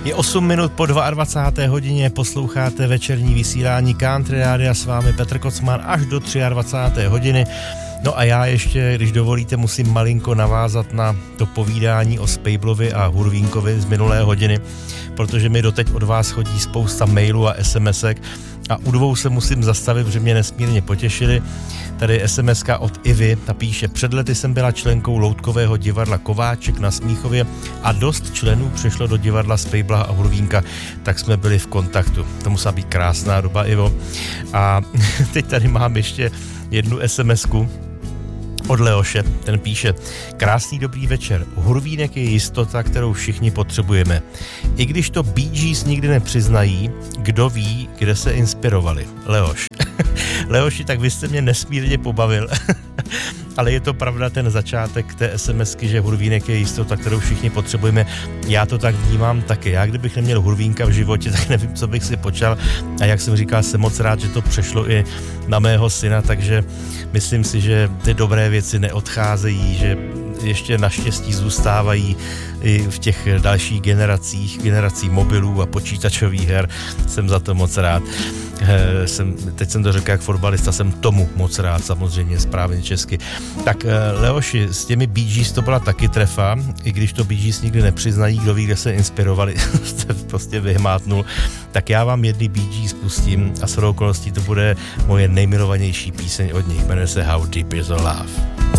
Je 8 minut po 22. hodině, posloucháte večerní vysílání Country Rádia, s vámi Petr Kocman až do 23. hodiny. No a já ještě, když dovolíte, musím malinko navázat na to povídání o Spejblovi a Hurvínkovi z minulé hodiny, protože mi doteď od vás chodí spousta mailů a SMSek a u dvou se musím zastavit, protože mě nesmírně potěšili. Tady SMSka od Ivy, ta píše: před lety jsem byla členkou loutkového divadla Kováček na Smíchově a dost členů přešlo do divadla Spejbla a Hurvínka, tak jsme byli v kontaktu. To musela být krásná doba, Ivo. A teď tady mám ještě jednu SMSku od Leoše, ten píše: krásný dobrý večer, Hurvínek je jistota, kterou všichni potřebujeme. I když to Bee Gees nikdy nepřiznají, kdo ví, kde se inspirovali. Leoš. Leoši, tak vy jste mě nesmírně pobavil. Ale je to pravda, ten začátek té SMSky, že Hurvínek je jistota, kterou všichni potřebujeme. Já to tak vnímám taky. Já kdybych neměl Hurvínka v životě, tak nevím, co bych si počal. A jak jsem říkal, jsem moc rád, že to přešlo i na mého syna, takže myslím si, že ty dobré věci neodcházejí, že ještě naštěstí zůstávají i v těch dalších generací mobilů a počítačových her. Jsem za to moc rád. Teď jsem to řekl jak fotbalista, jsem tomu moc rád, samozřejmě správně česky. Tak Leoši, s těmi Bee Gees to byla taky trefa, i když to Bee Gees nikdy nepřiznají, kdo ví, kde se inspirovali, jste prostě vyhmátnul. Tak já vám jedny Bee Gees pustím a shodou okolností to bude moje nejmilovanější píseň od nich, jmenuje se How Deep Is Your Love.